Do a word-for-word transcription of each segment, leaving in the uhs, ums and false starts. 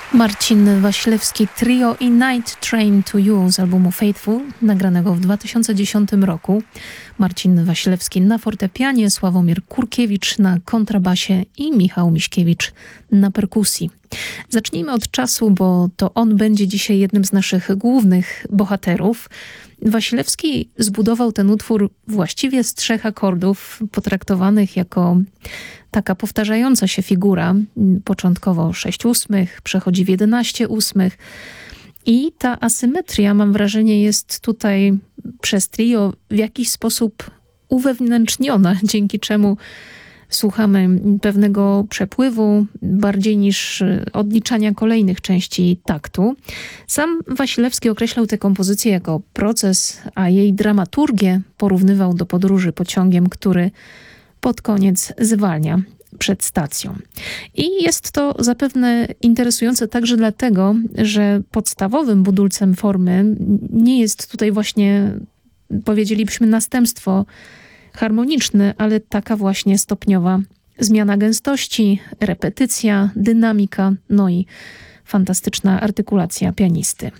Marcin Wasilewski Trio i Night Train to You z albumu Faithful, nagranego w dwa tysiące dziesiątym roku. Marcin Wasilewski na fortepianie, Sławomir Kurkiewicz na kontrabasie i Michał Miśkiewicz na perkusji. Zacznijmy od czasu, bo to on będzie dzisiaj jednym z naszych głównych bohaterów. Wasilewski zbudował ten utwór właściwie z trzech akordów, potraktowanych jako taka powtarzająca się figura. Początkowo sześć ósmych, przechodzi w jedenaście ósmych. I ta asymetria, mam wrażenie, jest tutaj przez trio w jakiś sposób uwewnętrzniona, dzięki czemu słuchamy pewnego przepływu bardziej niż odliczania kolejnych części taktu. Sam Wasilewski określał tę kompozycję jako proces, a jej dramaturgię porównywał do podróży pociągiem, który pod koniec zwalnia przed stacją. I jest to zapewne interesujące także dlatego, że podstawowym budulcem formy nie jest tutaj właśnie, powiedzielibyśmy, następstwo harmoniczne, ale taka właśnie stopniowa zmiana gęstości, repetycja, dynamika, no i fantastyczna artykulacja pianisty.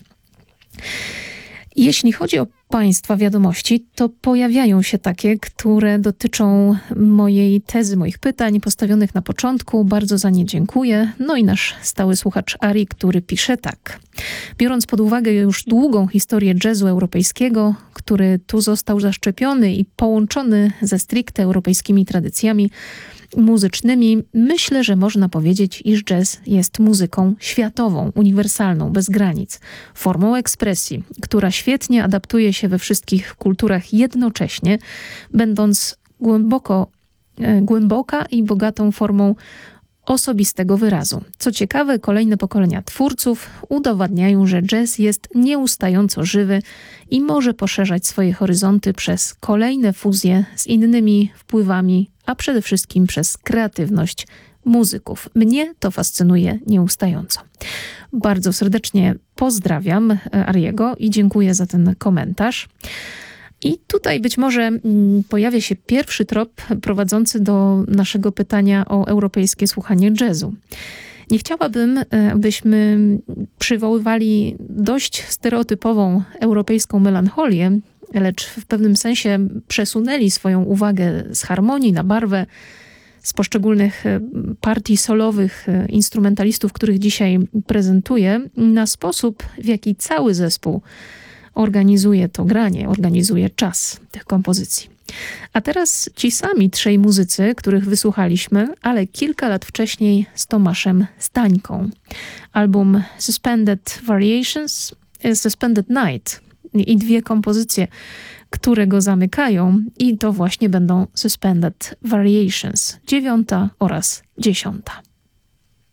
Jeśli chodzi o Państwa wiadomości, to pojawiają się takie, które dotyczą mojej tezy, moich pytań postawionych na początku. Bardzo za nie dziękuję. No i nasz stały słuchacz Ari, który pisze tak. Biorąc pod uwagę już długą historię jazzu europejskiego, który tu został zaszczepiony i połączony ze stricte europejskimi tradycjami muzycznymi, myślę, że można powiedzieć, iż jazz jest muzyką światową, uniwersalną, bez granic, formą ekspresji, która świetnie adaptuje się we wszystkich kulturach jednocześnie, będąc głęboko, e, głęboka i bogatą formą osobistego wyrazu. Co ciekawe, kolejne pokolenia twórców udowadniają, że jazz jest nieustająco żywy i może poszerzać swoje horyzonty przez kolejne fuzje z innymi wpływami, a przede wszystkim przez kreatywność muzyków. Mnie to fascynuje nieustająco. Bardzo serdecznie pozdrawiam Ariego i dziękuję za ten komentarz. I tutaj być może mm, pojawia się pierwszy trop prowadzący do naszego pytania o europejskie słuchanie jazzu. Nie chciałabym, abyśmy przywoływali dość stereotypową europejską melancholię, lecz w pewnym sensie przesunęli swoją uwagę z harmonii na barwę, z poszczególnych partii solowych instrumentalistów, których dzisiaj prezentuję, na sposób, w jaki cały zespół organizuje to granie, organizuje czas tych kompozycji. A teraz ci sami trzej muzycy, których wysłuchaliśmy, ale kilka lat wcześniej z Tomaszem Stańką. Album Suspended Variations, Suspended Night i dwie kompozycje, które go zamykają, i to właśnie będą Suspended Variations, dziewiąta oraz dziesiąta.